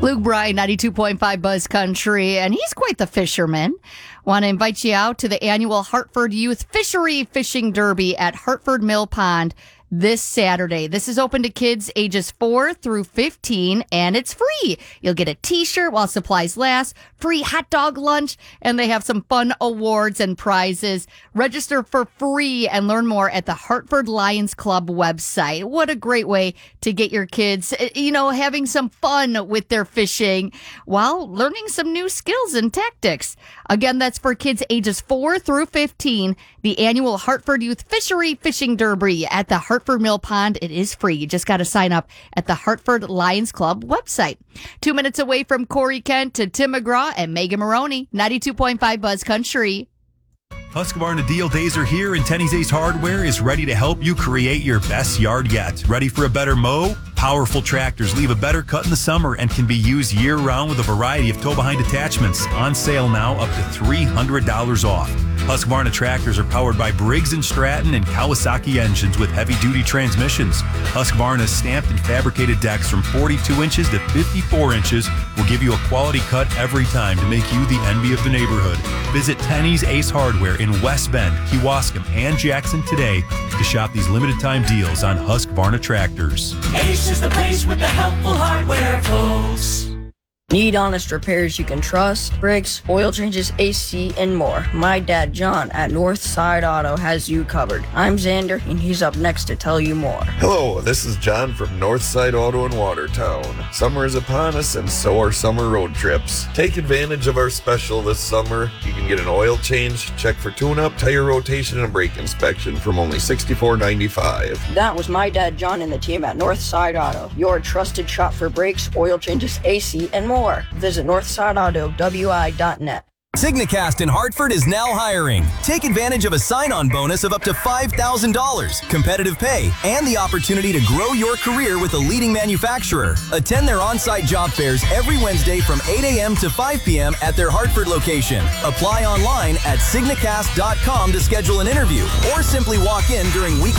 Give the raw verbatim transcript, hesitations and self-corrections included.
Luke Bryan, ninety-two point five Buzz Country, and he's quite the fisherman. Want to invite you out to the annual Hartford Youth Fishery Fishing Derby at Hartford Mill Pond this Saturday. This is open to kids ages four through fifteen, and it's free. You'll get a t-shirt while supplies last, free hot dog lunch, and they have some fun awards and prizes. Register for free and learn more at the Hartford Lions Club website. What a great way to get your kids, you know, having some fun with their fishing while learning some new skills and tactics. Again, that's for kids ages four through fifteen, the annual Hartford Youth Fishery Fishing Derby at the Hartford Mill Pond. It is free. You just got to sign up at the Hartford Lions Club website. Two minutes away from Corey Kent to Tim McGraw and Megan Maroney, ninety-two point five Buzz Country. Husqvarna deal days are here, and Tenny's Ace Hardware is ready to help you create your best yard yet. Ready for a better mow? Powerful tractors leave a better cut in the summer and can be used year-round with a variety of tow-behind attachments. On sale now, up to three hundred dollars off. Husqvarna tractors are powered by Briggs and Stratton and Kawasaki engines with heavy-duty transmissions. Husqvarna's stamped and fabricated decks from forty-two inches to fifty-four inches will give you a quality cut every time to make you the envy of the neighborhood. Visit Tenny's Ace Hardware in West Bend, Kewaskum, and Jackson today to shop these limited-time deals on Husqvarna tractors. Ace is the place with the helpful hardware, folks. Need honest repairs you can trust? Brakes, oil changes, A C, and more. My dad, John, at Northside Auto has you covered. I'm Xander, and he's up next to tell you more. Hello, this is John from Northside Auto in Watertown. Summer is upon us, and so are summer road trips. Take advantage of our special this summer. You can get an oil change, check for tune-up, tire rotation, and brake inspection from only sixty-four ninety-five. That was my dad, John, and the team at Northside Auto, your trusted shop for brakes, oil changes, A C, and more. Visit northside auto w i dot net. Signacast in Hartford is now hiring. Take advantage of a sign-on bonus of up to five thousand dollars, competitive pay, and the opportunity to grow your career with a leading manufacturer. Attend their on-site job fairs every Wednesday from eight a.m. to five p.m. at their Hartford location. Apply online at signacast dot com to schedule an interview, or simply walk in during weekly